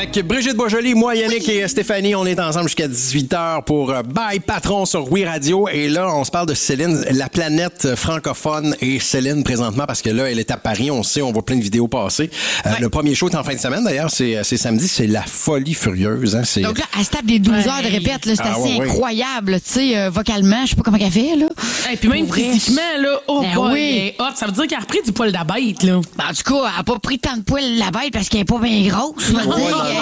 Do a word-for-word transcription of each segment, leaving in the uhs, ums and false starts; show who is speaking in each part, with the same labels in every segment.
Speaker 1: Avec Brigitte Boisjoli, moi, Yannick oui. et Stéphanie, on est ensemble jusqu'à dix-huit heures pour Bye Patron sur Oui Radio. Et là, on se parle de Céline, la planète francophone et Céline présentement, parce que là, elle est à Paris. On sait, on voit plein de vidéos passer. Euh, ouais. Le premier show est en fin de semaine, d'ailleurs. C'est, c'est samedi. C'est la folie furieuse. Hein, c'est...
Speaker 2: Donc là, elle se tape des douze ouais. heures de répète. Là, c'est ah, assez ouais, incroyable. Ouais. Tu sais, euh, vocalement, je sais pas comment elle fait. Là.
Speaker 3: Et puis même physiquement, là, oh
Speaker 2: ben
Speaker 3: boy,
Speaker 2: oui.
Speaker 3: hot, ça veut dire qu'elle a repris du poil de la bête. Là.
Speaker 2: En tout cas, elle a pas pris tant de poil de la bête parce qu'elle est pas bien grosse.
Speaker 1: Ouais,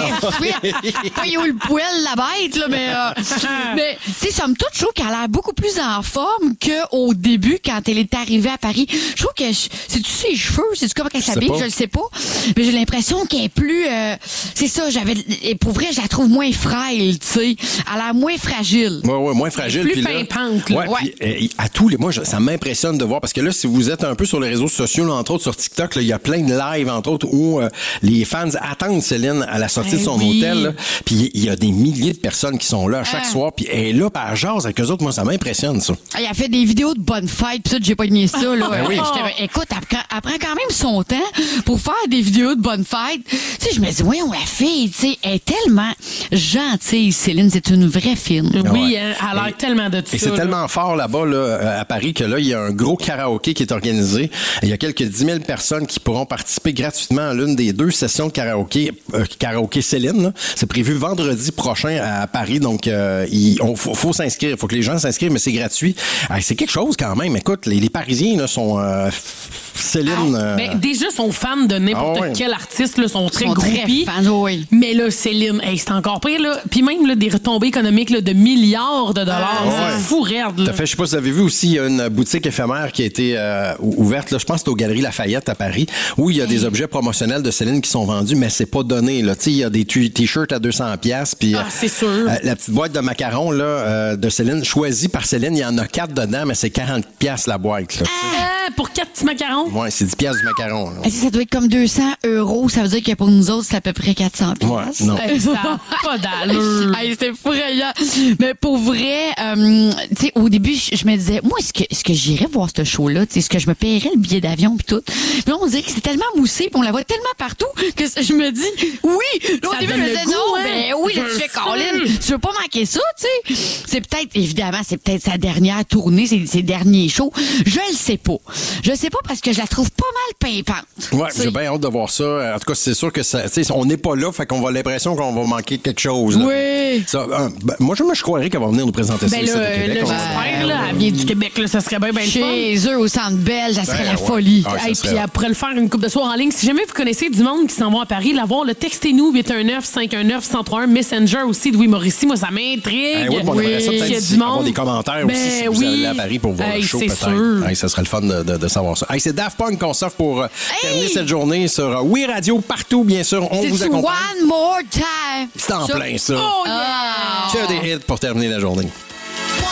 Speaker 1: non,
Speaker 2: pas où le poil la bête, là, mais, euh, mais tu sais, somme toute, je trouve qu'elle a l'air beaucoup plus en forme qu'au début, quand elle est arrivée à Paris. Je trouve que, je, c'est-tu ses cheveux? C'est-tu comment qu'elle s'habille? Je le sais pas. Mais j'ai l'impression qu'elle est plus, euh, c'est ça, j'avais, et pour vrai, je la trouve moins frêle, tu sais. Elle a l'air moins fragile.
Speaker 1: Ouais, ouais, moins fragile.
Speaker 3: Plus
Speaker 1: puis
Speaker 3: pimpante,
Speaker 1: là. Ouais, ouais. Puis, à tous les, moi, je, ça m'impressionne de voir, parce que là, si vous êtes un peu sur les réseaux sociaux, là, entre autres sur TikTok, il y a plein de lives, entre autres, où euh, les fans attendent Céline à la sortie hey, de son oui. hôtel, là. Puis il y a des milliers de personnes qui sont là à chaque ah. soir, puis elle est là par jase avec eux autres. Moi, ça m'impressionne, ça.
Speaker 2: Elle a fait des vidéos de bonne fête, puis ça, j'ai pas aimé ça, là.
Speaker 1: Ben oui.
Speaker 2: Écoute, elle, elle prend quand même son temps pour faire des vidéos de bonne fête. Tu sais, je me dis, voyons, la fille, tu sais, elle est tellement gentille, Céline. C'est une vraie fine.
Speaker 3: Oui, elle a l'air et, tellement de tout
Speaker 1: et
Speaker 3: ça.
Speaker 1: c'est
Speaker 3: là.
Speaker 1: tellement fort là-bas, là, à Paris, que là, il y a un gros karaoké qui est organisé. Il y a quelques dix mille personnes qui pourront participer gratuitement à l'une des deux sessions de karaoké, euh, karaoké Céline, là. C'est prévu vendredi prochain à Paris, donc euh, il on, faut, faut s'inscrire, il faut que les gens s'inscrivent, mais c'est gratuit. Ah, c'est quelque chose quand même. Écoute, les, les Parisiens là, sont euh, Céline. Euh...
Speaker 3: Ben, déjà, sont fans de n'importe ah, ouais. quel artiste, là, sont très sont groupies.
Speaker 2: Très fans, oui.
Speaker 3: Mais là, Céline, hey, c'est encore pire. Là. Puis même là, des retombées économiques là, de milliards de dollars. Ah, c'est ouais. fou raide. Là.
Speaker 1: Fait, je sais pas si vous avez vu aussi, il y a une boutique éphémère qui a été euh, ouverte. Là, je pense que c'est aux Galeries Lafayette à Paris, où il y a hey. des objets promotionnels de Céline qui sont vendus, mais c'est pas donné. Là. Il y a des t- t-shirts à deux cents piastres. Puis
Speaker 3: ah, c'est sûr.
Speaker 1: Euh, la petite boîte de macarons là, euh, de Céline, choisie par Céline, il y en a quatre dedans, mais c'est quarante piastres la boîte. Là,
Speaker 3: ah, pour quatre petits macarons?
Speaker 1: Oui, c'est dix piastres du macaron.
Speaker 2: Là. Ça doit être comme deux cents euros. Ça veut dire que pour nous autres, c'est à peu près quatre cents piastres.
Speaker 1: Ouais, non.
Speaker 3: Hey, ça n'a pas d'allure.
Speaker 2: Hey, c'était effrayant. Mais pour vrai, euh, tu sais, au début, je me disais, moi, est-ce que, est-ce que j'irais voir ce show-là? Est-ce que je me paierais le billet d'avion puis tout? Puis là, on dirait que c'est tellement moussé puis on la voit tellement partout que je me dis, oui! Là, au début, je me disais, non, hein? Ben oui, là, tu fais Colin, tu veux pas manquer ça, tu sais? C'est peut-être, évidemment, c'est peut-être sa dernière tournée, ses, ses derniers shows. Je le sais pas. Je le sais pas parce que je la trouve pas mal pimpante.
Speaker 1: Ouais, t'sais. J'ai bien hâte de voir ça. En tout cas, c'est sûr que ça, tu sais, on n'est pas là, fait qu'on va l'impression qu'on va manquer quelque chose. Là.
Speaker 2: Oui.
Speaker 1: Ça, euh, ben, moi, je, je croirais qu'elle va venir nous présenter
Speaker 3: ben
Speaker 1: ça.
Speaker 3: Là,
Speaker 1: ici, Québec,
Speaker 3: là, j'espère, là, elle vient du Québec, là, ça serait bien, bien le fun.
Speaker 2: Chez eux, au Centre Bell, ça serait ben, la ouais. folie.
Speaker 1: Ah,
Speaker 3: hey,
Speaker 1: serait...
Speaker 3: Puis elle pourrait le faire une couple de soirs en ligne. Si jamais vous connaissez du monde qui s'en va à Paris, l'avoir, le textez-nous huit un neuf, cinq un neuf, un zéro trois un, Messenger aussi de Louis Mauricie. Moi, ça m'intrigue.
Speaker 1: Ben, oui, bon, on aimerait ça peut-être si, avoir des commentaires
Speaker 3: ben,
Speaker 1: aussi si
Speaker 3: oui.
Speaker 1: vous allez à Paris pour voir
Speaker 3: hey,
Speaker 1: le show,
Speaker 3: c'est
Speaker 1: peut-être.
Speaker 3: Sûr.
Speaker 1: Hey, ça serait le fun de, de, de savoir ça. Hey, c'est Daft Punk qu'on s'offre pour hey. terminer cette journée sur uh, Oui Radio, partout, bien sûr. On
Speaker 2: c'est
Speaker 1: vous accompagne.
Speaker 2: One more time.
Speaker 1: C'est en
Speaker 2: ça.
Speaker 1: plein, ça.
Speaker 3: Oh, yeah.
Speaker 1: Que des hits pour terminer la journée.